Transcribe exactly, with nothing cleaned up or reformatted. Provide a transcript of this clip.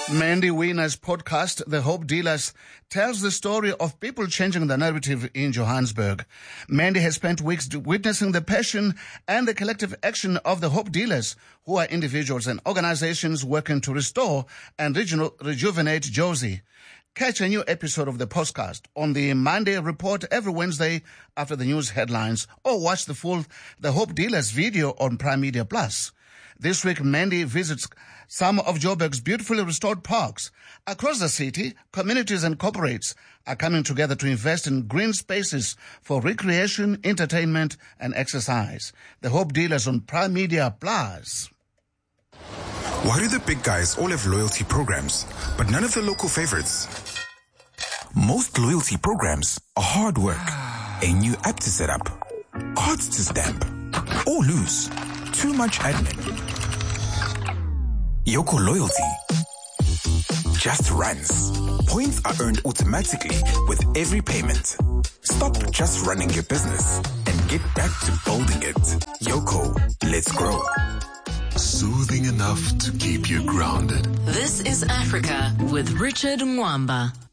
Mandy Wiener's podcast, The Hope Dealers, tells the story of people changing the narrative in Johannesburg. Mandy has spent weeks witnessing the passion and the collective action of the Hope Dealers, who are individuals and organizations working to restore and reju- rejuvenate Jozi. Catch a new episode of the podcast on the Monday Report every Wednesday after the news headlines, or watch the full The Hope Dealers video on Prime Media Plus. This week, Mandy visits some of Joburg's beautifully restored parks. Across the city, communities and corporates are coming together to invest in green spaces for recreation, entertainment, and exercise. The Hope Dealers on Prime Media Plus. Why do the big guys all have loyalty programs, but none of the local favorites? Most loyalty programs are hard work, a new app to set up, cards to stamp, or lose. Too much admin. Yoco Loyalty just runs. Points are earned automatically with every payment. Stop just running your business and get back to building it. Yoco, let's grow. Soothing enough to keep you grounded. This is Africa with Richard Mwamba.